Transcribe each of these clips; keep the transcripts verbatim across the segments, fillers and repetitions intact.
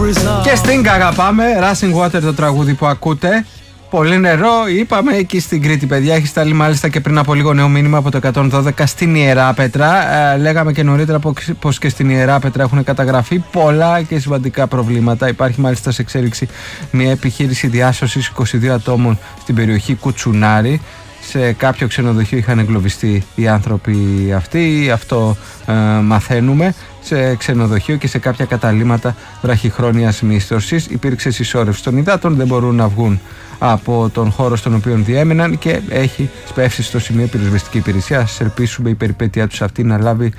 Και στην αγαπάμε, Rushing Water το τραγούδι που ακούτε. Πολύ νερό, είπαμε εκεί στην Κρήτη, παιδιά. Έχει σταλεί μάλιστα και πριν από λίγο νέο μήνυμα από το εκατόν δώδεκα στην Ιεράπετρα. Ε, λέγαμε και νωρίτερα πως και στην Ιεράπετρα έχουν καταγραφεί πολλά και σημαντικά προβλήματα. Υπάρχει μάλιστα σε εξέλιξη μια επιχείρηση διάσωσης είκοσι δύο ατόμων στην περιοχή Κουτσουνάρη. Σε κάποιο ξενοδοχείο είχαν εγκλωβιστεί οι άνθρωποι αυτοί, αυτό ε, μαθαίνουμε. Σε ξενοδοχείο και σε κάποια καταλύματα βραχυχρόνιας μίσθωσης υπήρξε συσσόρευση των υδάτων, δεν μπορούν να βγουν από τον χώρο στον οποίο διέμεναν και έχει σπεύσει στο σημείο πυροσβεστική υπηρεσία. Ας ελπίσουμε η περιπέτειά τους αυτή να λάβει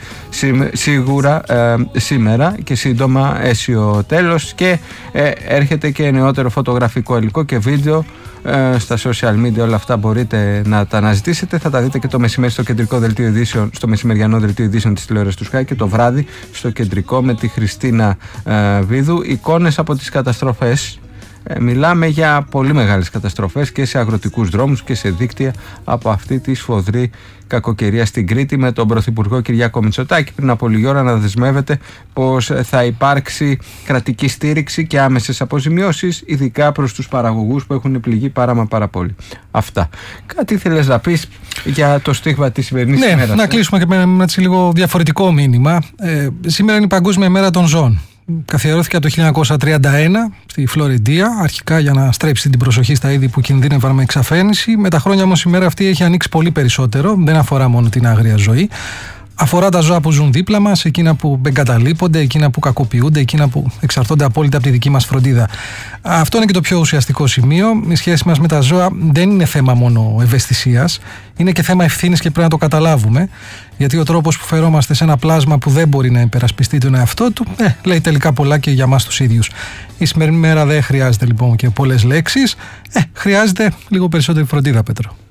σίγουρα ε, σήμερα και σύντομα αίσιο τέλος. Και ε, έρχεται και νεότερο φωτογραφικό υλικό και βίντεο ε, στα social media, όλα αυτά μπορείτε να τα αναζητήσετε. Θα τα δείτε και το μεσημέρι στο κεντρικό δελτίο ειδήσεων, στο μεσημεριανό δελτίο ειδήσεων της τηλεόρασης του Sky, και το βράδυ στο κεντρικό με τη Χριστίνα ε, Βίδου. Εικόνες από τις καταστροφές. Ε, μιλάμε για πολύ μεγάλες καταστροφές και σε αγροτικούς δρόμους και σε δίκτυα από αυτή τη σφοδρή κακοκαιρία στην Κρήτη, με τον Πρωθυπουργό Κυριάκο Μητσοτάκη πριν από λίγη ώρα να δεσμεύεται πως θα υπάρξει κρατική στήριξη και άμεσες αποζημιώσεις, ειδικά προς τους παραγωγούς που έχουν πληγεί πάρα μα πάρα πολύ. Αυτά. Κάτι ήθελες να πεις για το στίγμα της σημερινής ναι, ημέρας? Να κλείσουμε και με ένα λίγο διαφορετικό μήνυμα. Ε, σήμερα είναι η Παγκόσμια Μέρα των Ζώων. Καθιερώθηκε από το χίλια εννιακόσια τριάντα ένα στη Φλωρεντία, αρχικά για να στρέψει την προσοχή στα είδη που κινδύνευαν με εξαφαίνιση. Με τα χρόνια όμως η μέρα αυτή έχει ανοίξει πολύ περισσότερο. Δεν αφορά μόνο την άγρια ζωή. Αφορά τα ζώα που ζουν δίπλα μας, εκείνα που εγκαταλείπονται, εκείνα που κακοποιούνται, εκείνα που εξαρτώνται απόλυτα από τη δική μας φροντίδα. Αυτό είναι και το πιο ουσιαστικό σημείο. Η σχέση μας με τα ζώα δεν είναι θέμα μόνο ευαισθησίας, είναι και θέμα ευθύνης και πρέπει να το καταλάβουμε. Γιατί ο τρόπος που φερόμαστε σε ένα πλάσμα που δεν μπορεί να υπερασπιστεί τον εαυτό του, ε, λέει τελικά πολλά και για μας τους ίδιους. Η σημερινή μέρα δεν χρειάζεται λοιπόν και πολλές λέξεις, ε, χρειάζεται λίγο περισσότερη φροντίδα, Πέτρο.